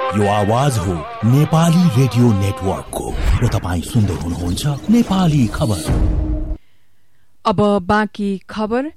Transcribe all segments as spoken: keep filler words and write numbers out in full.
यो आवाज हो नेपाली रेडियो नेटवर्कको र तपाईँ सुन्दै हुनुहुन्छ नेपाली खबर। अब बाँकी खबर।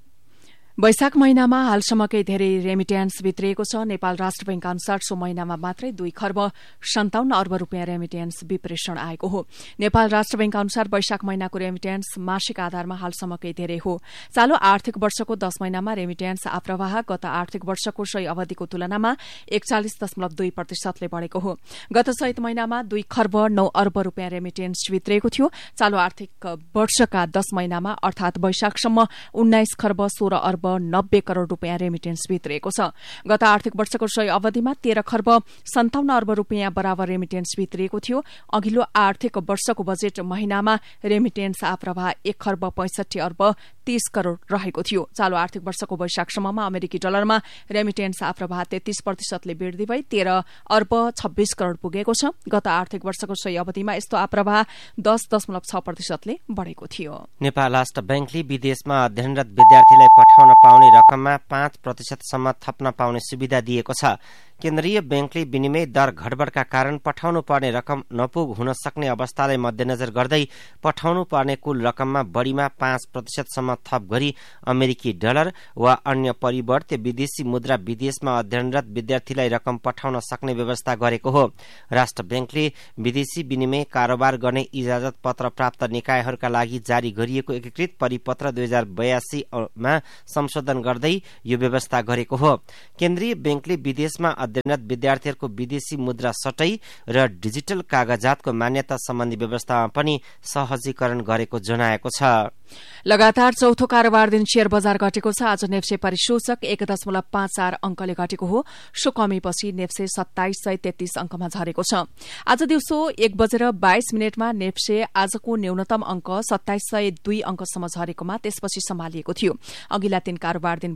वैशाख महिनामा हालसम्मकै धेरै रेमिट्यान्स भित्रिएको छ। नेपाल राष्ट्र बैंक अनुसार सो महिनामा मात्रै दुई खर्ब सन्ताउन्न अर्ब रूपियाँ रेमिट्यान्स विप्रेषण आएको हो। नेपाल राष्ट्र बैंक अनुसार वैशाख महिनाको रेमिट्यान्स मासिक आधारमा हालसम्मकै धेरै हो। चालू आर्थिक वर्षको दश महिनामा रेमिट्यान्स आप्रवाह गत आर्थिक वर्षको सही अवधिको तुलनामा एकचालिस दशमलव दुई प्रतिशतले बढ़ेको हो। गत चैत महिनामा दुई खर्ब नौ अर्ब रूपियाँ रेमिट्यान्स भित्रिएको थियो। चालू आर्थिक वर्षका दश महिनामा अर्थात वैशाखसम्म उन्नाइस खर्ब सोह्र अर्ब नब्बे करोड़ रूपियाँ रेमिटेन्स भित्रिएको छ। गत आर्थिक वर्षको सही अवधिमा तेह्र खर्ब सन्ताउन्न अर्ब रूपियाँ बराबर रेमिटेन्स भित्रिएको थियो। अघिल्लो आर्थिक वर्षको बजेट महिनामा रेमिटेन्स आप्रवाह एक खर्ब पैंसठी अर्ब तीस करोड़ रहेको थियो। चालू आर्थिक वर्षको वैशाखसम्ममा अमेरिकी डलरमा रेमिटेन्स आप्रवाह तेत्तीस प्रतिशतले वृद्धि भई तेह्र अर्ब छब्बीस करोड़ पुगेको छ। गत आर्थिक वर्षको सही अवधिमा यस्तो आप्रवाह दस दशमलव छ प्रतिशतले बढ़ेको थियो। नेपाल राष्ट्र बैंकले विदेशमा अध्ययनरत विद्यार्थीलाई पठाउन पाउने रकममा पाँच प्रतिशतसम्म थप्न पाउने सुविधा दिएको छ। केन्द्रीय बैंकले विनिमय दर घटबढका कारण पठाउनु पर्ने रकम नपुग हुन सक्ने अवस्थालाई मध्यनजर गर्दै पठाउनु पर्ने कुल रकममा बढ़ीमा पाँच प्रतिशतसम्म थप गरी अमेरिकी डलर वा अन्य परिवर्त्य विदेशी मुद्रा विदेशमा अध्ययनरत विद्यार्थीलाई रकम पठाउन सक्ने व्यवस्था गरेको हो। राष्ट्र बैंकले विदेशी विनिमय कारोबार गर्ने इजाजत पत्र प्राप्त निकायहरूका लागि जारी गरिएको एकीकृत परिपत्र दुई हजार बयासीमा संशोधन गर्दै यो व्यवस्था गरेको हो। केन्द्रीय बैंकले विदेशमा अध्ययनरत विद्यार्थीहरूको विदेशी मुद्रा सटै र डिजिटल कागजातको मान्यता सम्बन्धी व्यवस्थामा पनि सहजीकरण गरेको जनाएको छ। लगातार चौथो कारोबार दिन शेयर बजार घटेको छ। आज नेप्से परिसूचक एक दशमलव पाँच चार अंकले घटेको हो। सो कमीपछि नेप्से सत्ताइस सय तेत्तीस अंकमा झरेको छ। आज दिउँसो एक बजेर बाइस मिनटमा नेप्से आजको न्यूनतम अंक सत्ताइस सय दुई अंकसम्म झरेकोमा त्यसपछि सम्हालिएको थियो। अघिल्ला तीन कारोबार दिन